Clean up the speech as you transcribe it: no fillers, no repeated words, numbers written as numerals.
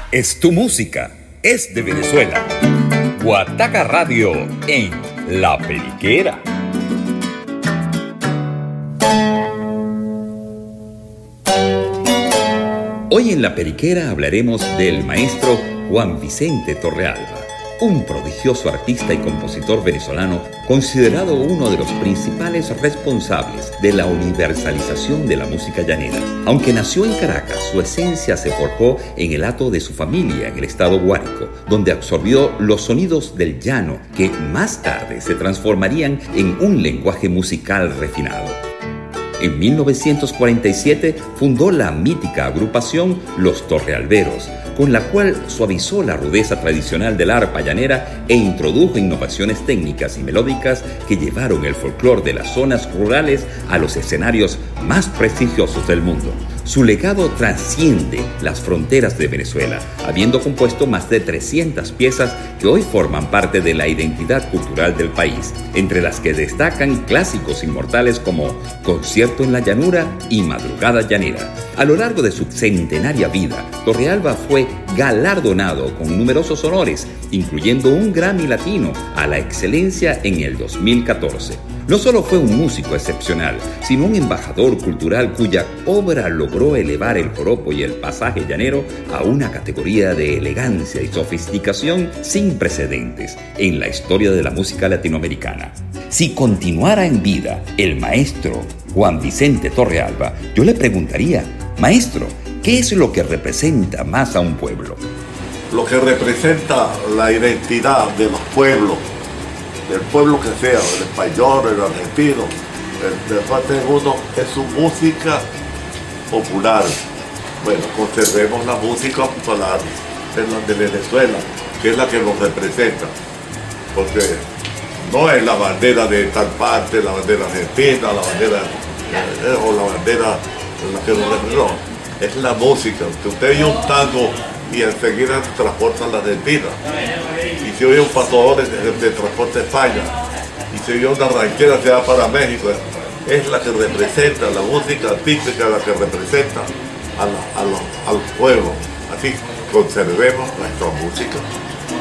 Es tu música, es de Venezuela. Guataca Radio en La Periquera. Hoy en La Periquera hablaremos del maestro Juan Vicente Torrealba, un prodigioso artista y compositor venezolano considerado uno de los principales responsables de la universalización de la música llanera. Aunque nació en Caracas, su esencia se forjó en el hato de su familia en el estado Guárico, donde absorbió los sonidos del llano que más tarde se transformarían en un lenguaje musical refinado. En 1947 fundó la mítica agrupación Los Torrealberos, con la cual suavizó la rudeza tradicional del arpa llanera e introdujo innovaciones técnicas y melódicas que llevaron el folclore de las zonas rurales a los escenarios más prestigiosos del mundo. Su legado trasciende las fronteras de Venezuela, habiendo compuesto más de 300 piezas que hoy forman parte de la identidad cultural del país, entre las que destacan clásicos inmortales como Concierto en la Llanura y Madrugada Llanera. A lo largo de su centenaria vida, Torrealba fue galardonado con numerosos honores, incluyendo un Grammy Latino a la excelencia en el 2014. No solo fue un músico excepcional, sino un embajador cultural cuya obra logró elevar el joropo y el pasaje llanero a una categoría de elegancia y sofisticación sin precedentes en la historia de la música latinoamericana. Si continuara en vida el maestro Juan Vicente Torrealba, yo le preguntaría, maestro, ¿qué es lo que representa más a un pueblo? Lo que representa la identidad de los pueblos, del pueblo que sea, el español, el argentino, de parte de uno, es su música popular. Bueno, conservemos la música popular de Venezuela, que es la que nos representa, porque no es la bandera de tal parte, la bandera argentina, la bandera o la bandera la que nos representa, no, es la música. Que usted oye un tango y enseguida se transporta a la Argentina, y si oye un pasodoble se transporta a España, y si oye una ranchera se va para México. Es la que representa, la música típica, la que representa a los pueblos. Así conservemos nuestra música.